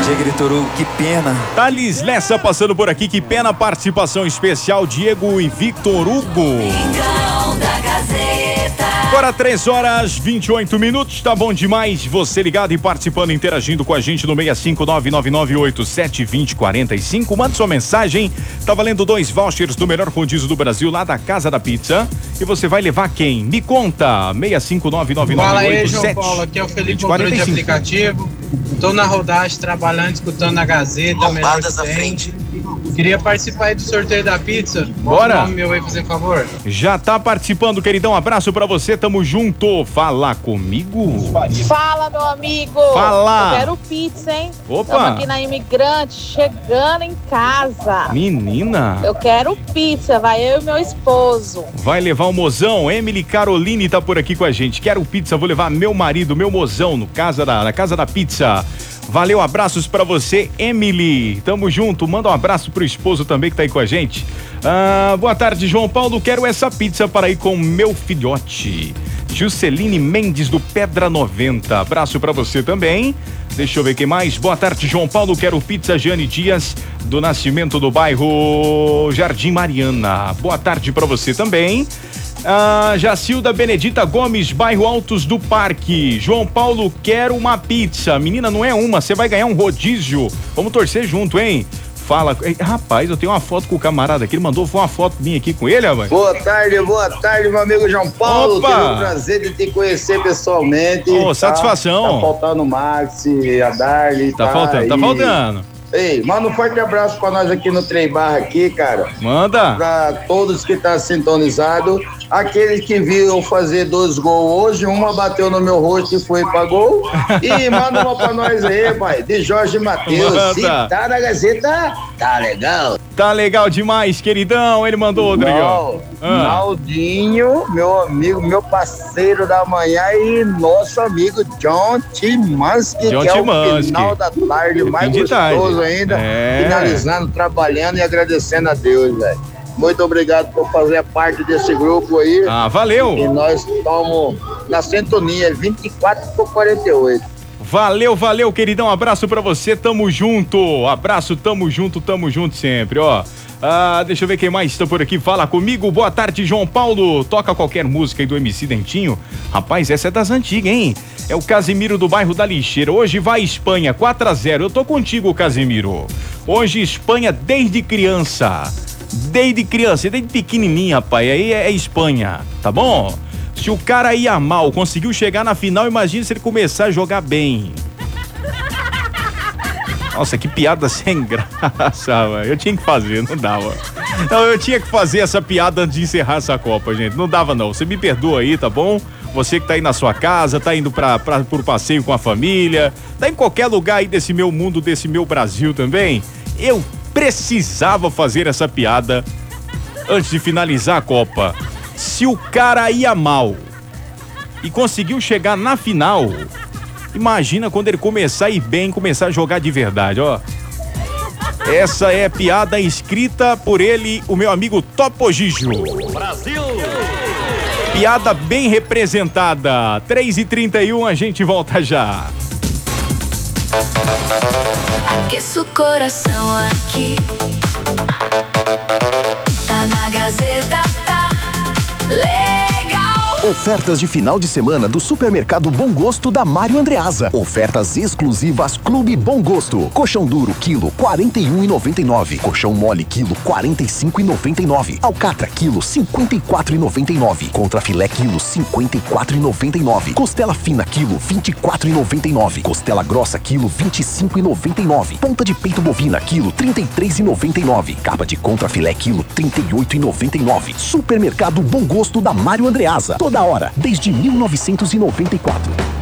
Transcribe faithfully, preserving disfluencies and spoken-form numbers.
Diego Torugo, que pena. Thales Lessa passando por aqui, que pena. Participação especial, Diego e Victor Hugo. Agora três horas vinte e oito minutos, tá bom demais. Você ligado e participando, interagindo com a gente no seis cinco nove nove nove oito sete dois zero quatro cinco. Manda sua mensagem. Tá valendo dois vouchers do melhor rodízio do Brasil, lá da Casa da Pizza. E você vai levar quem? Me conta. seis cinco nove nove nove oito sete. Fala aí, João Paulo. Aqui é o Felipe, motor de aplicativo. Tô na rodagem, trabalhando, escutando a Gazeta. Bombadas à frente. Queria participar aí do sorteio da pizza. Bora. O nome meu aí, fazer favor. Já tá participando, queridão. Abraço pra você, tamo junto. Fala comigo. Fala, meu amigo. Fala. Eu quero pizza, hein? Opa. Estamos aqui na Imigrante, chegando em casa. Menina. Eu quero pizza, vai eu e meu esposo. Vai levar o mozão. Emily Caroline tá por aqui com a gente. Quero pizza, vou levar meu marido, meu mozão, no casa da, na Casa da Pizza. Valeu, abraços pra você, Emily. Tamo junto. Manda um abraço pro esposo também que tá aí com a gente. Ah, boa tarde, João Paulo. Quero essa pizza para ir com meu filhote. Jusceline Mendes do Pedra noventa. Abraço pra você também. Deixa eu ver quem mais. Boa tarde, João Paulo. Quero pizza, Jane Dias do Nascimento do bairro Jardim Mariana. Boa tarde pra você também. Ah, Jacilda Benedita Gomes, bairro Altos do Parque. João Paulo, quero uma pizza. Menina, não é uma, você vai ganhar um rodízio. Vamos torcer junto, hein? Fala. Ei, rapaz, eu tenho uma foto com o camarada aqui. Ele mandou foi uma foto minha aqui com ele, rapaz. Boa tarde, boa tarde, meu amigo João Paulo. Opa! Tive o prazer de te conhecer pessoalmente. Ô, tá? satisfação. Tá faltando o Maxi, a Darly. Tá, tá faltando, e... tá faltando. Ei, manda um forte abraço pra nós aqui no Trem Barra aqui, cara. Manda. Pra todos que tá sintonizado. Aqueles que viram fazer dois gols hoje, uma bateu no meu rosto e foi pra gol. E manda uma pra nós aí, pai, de Jorge Matheus. Se tá na Gazeta, tá legal. Tá legal demais, queridão. Ele mandou, Rodrigão. Ah. Naldinho, meu amigo, meu parceiro da manhã e nosso amigo John Timansky, John que Timansky. é o final da tarde, mais de gostoso tarde. ainda, É. finalizando, trabalhando e agradecendo a Deus, velho. Muito obrigado por fazer parte desse grupo aí. Ah, valeu. E nós estamos na sintonia, vinte e quatro por quarenta e oito. Valeu, valeu, queridão. Abraço pra você, tamo junto. Abraço, tamo junto, tamo junto sempre, ó. Ah, deixa eu ver quem mais está por aqui. Fala comigo. Boa tarde, João Paulo. Toca qualquer música aí do M C Dentinho. Rapaz, essa é das antigas, hein? É o Casimiro do bairro da Lixeira. Hoje vai Espanha, quatro a zero. Eu tô contigo, Casimiro. Hoje Espanha desde criança. Desde criança, desde pequenininha, rapaz. Aí é Espanha, tá bom? Se o cara ia mal, conseguiu chegar na final, imagina se ele começar a jogar bem. Nossa, que piada sem graça, mano. Eu tinha que fazer, não dava. Não, eu tinha que fazer essa piada antes de encerrar essa Copa, gente. Não dava, não. Você me perdoa aí, tá bom? Você que tá aí na sua casa, tá indo pra, pra, por passeio com a família, tá em qualquer lugar aí desse meu mundo, desse meu Brasil também. Eu precisava fazer essa piada antes de finalizar a Copa. Se o cara ia mal e conseguiu chegar na final, imagina quando ele começar a ir bem, começar a jogar de verdade, ó. Essa é piada escrita por ele, o meu amigo Topo Gigio. Brasil! Piada bem representada. três e trinta e um, a gente volta já. Aqueça o coração aqui. Tá na Gazeta, tá legal. Ofertas de final de semana do Supermercado Bom Gosto da Mário Andreasa. Ofertas exclusivas Clube Bom Gosto. Colchão duro, quilo, quarenta e um reais e noventa e nove centavos. Colchão mole, quilo, quarenta e cinco reais e noventa e nove centavos. Alcatra, quilo, cinquenta e quatro reais e noventa e nove centavos. Contrafilé, quilo, cinquenta e quatro reais e noventa e nove centavos. Costela fina, quilo, vinte e quatro reais e noventa e nove centavos. Costela grossa, quilo, vinte e cinco reais e noventa e nove centavos. Ponta de peito bovina, quilo, trinta e três reais e noventa e nove centavos. Capa de contrafilé, quilo, trinta e oito reais e noventa e nove centavos. Supermercado Bom Gosto da Mário Andreasa. Toda hora, desde mil novecentos e noventa e quatro.